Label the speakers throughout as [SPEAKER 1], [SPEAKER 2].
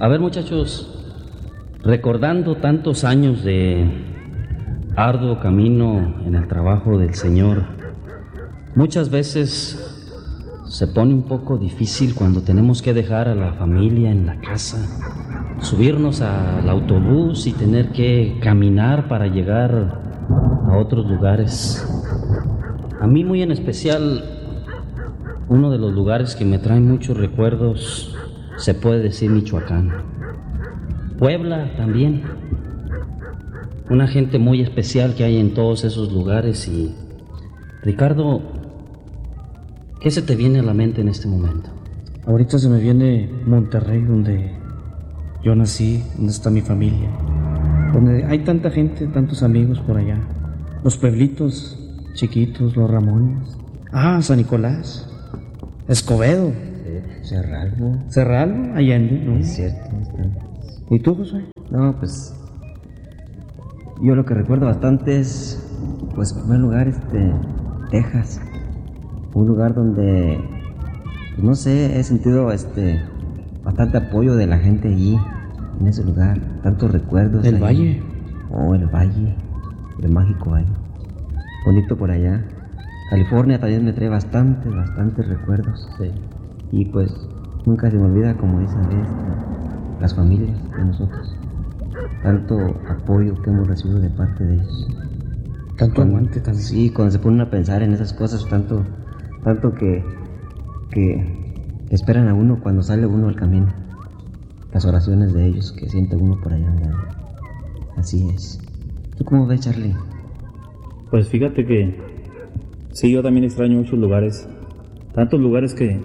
[SPEAKER 1] A ver, muchachos, recordando tantos años de arduo camino en el trabajo del Señor, muchas veces se pone un poco difícil cuando tenemos que dejar a la familia en la casa, subirnos al autobús y tener que caminar para llegar a otros lugares. A mí muy en especial, uno de los lugares que me traen muchos recuerdos, se puede decir Michoacán. Puebla también. Una gente muy especial que hay en todos esos lugares. Y Ricardo, ¿qué se te viene a la mente en este momento?
[SPEAKER 2] Ahorita se me viene Monterrey, donde yo nací, donde está mi familia, donde hay tanta gente, tantos amigos por allá. Los pueblitos chiquitos, los Ramones. San Nicolás, Escobedo, Cerralbo, Allende, ¿no?
[SPEAKER 3] Es cierto.
[SPEAKER 2] ¿Y tú, José?
[SPEAKER 3] No, pues yo lo que recuerdo bastante es, pues en primer lugar, Texas. Un lugar donde, pues, no sé, he sentido bastante apoyo de la gente allí, en ese lugar. Tantos recuerdos.
[SPEAKER 2] ¿El Valle?
[SPEAKER 3] El Valle, el mágico Valle. Bonito por allá. California también me trae bastantes recuerdos.
[SPEAKER 1] Sí.
[SPEAKER 3] Y pues nunca se me olvida, como dicen, las familias de nosotros. Tanto apoyo que hemos recibido de parte de ellos.
[SPEAKER 2] Tanto aguante también.
[SPEAKER 3] Sí, cuando se ponen a pensar en esas cosas, tanto que esperan a uno cuando sale uno al camino. Las oraciones de ellos que siente uno por allá. Así es. ¿Tú cómo ves, Charlie?
[SPEAKER 4] Pues fíjate que sí, yo también extraño muchos lugares. Tantos lugares que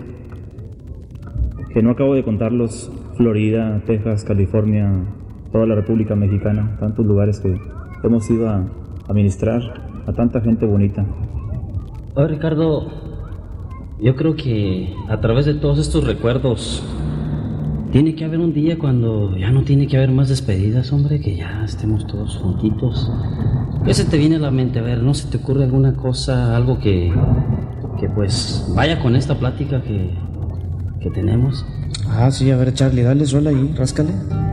[SPEAKER 4] no acabo de contarlos. Florida, Texas, California, toda la República Mexicana. Tantos lugares que hemos ido a ministrar a tanta gente bonita.
[SPEAKER 1] Oye, Ricardo, yo creo que a través de todos estos recuerdos tiene que haber un día cuando ya no tiene que haber más despedidas, hombre, que ya estemos todos juntitos. ¿Qué se te viene a la mente? A ver, ¿no se te ocurre alguna cosa, algo que pues vaya con esta plática que tenemos?
[SPEAKER 2] Sí, a ver, Charlie, dale suela ahí, ráscale.